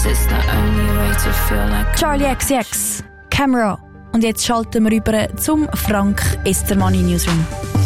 Charlie XX, Camera. Und jetzt schalten wir rüber zum Frank Estermann in Newsroom.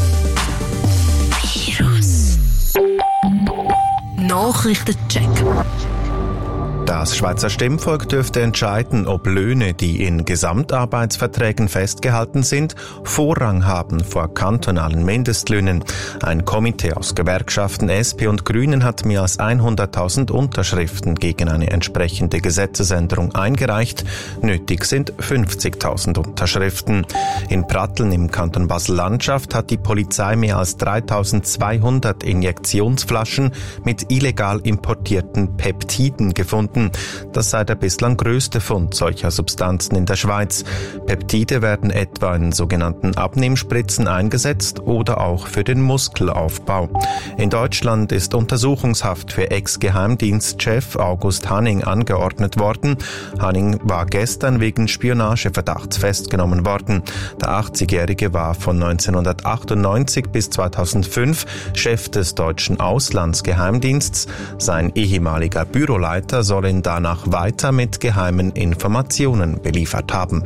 Nachrichtencheck. Das Schweizer Stimmvolk dürfte entscheiden, ob Löhne, die in Gesamtarbeitsverträgen festgehalten sind, Vorrang haben vor kantonalen Mindestlöhnen. Ein Komitee aus Gewerkschaften, SP und Grünen hat mehr als 100.000 Unterschriften gegen eine entsprechende Gesetzesänderung eingereicht. Nötig sind 50.000 Unterschriften. In Pratteln im Kanton Basel-Landschaft hat die Polizei mehr als 3.200 Injektionsflaschen mit illegal importierten Peptiden gefunden. Das sei der bislang größte Fund solcher Substanzen in der Schweiz. Peptide werden etwa in sogenannten Abnehmspritzen eingesetzt oder auch für den Muskelaufbau. In Deutschland ist Untersuchungshaft für Ex-Geheimdienstchef August Hanning angeordnet worden. Hanning war gestern wegen Spionageverdachts festgenommen worden. Der 80-Jährige war von 1998 bis 2005 Chef des deutschen Auslandsgeheimdiensts. Sein ehemaliger Büroleiter soll ihn danach weiter mit geheimen Informationen beliefert haben.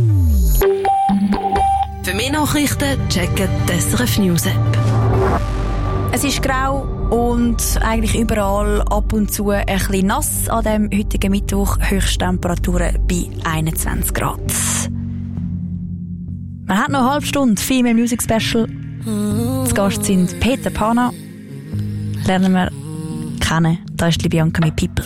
Für mehr Nachrichten checken die SRF News App. Es ist grau und eigentlich überall ab und zu ein bisschen nass. An dem heutigen Mittwoch Höchsttemperaturen bei 21 Grad. Man hat noch eine halbe Stunde Female Music Special. Zu Gast sind Peter Pana. Lernen wir kennen. Da ist die Bianca mit People.